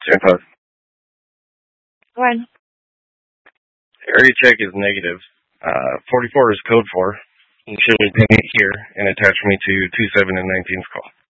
Grandpa. Go ahead. Area check is negative. 44 is code 4. You should be here and attach me to 27 and 19's call.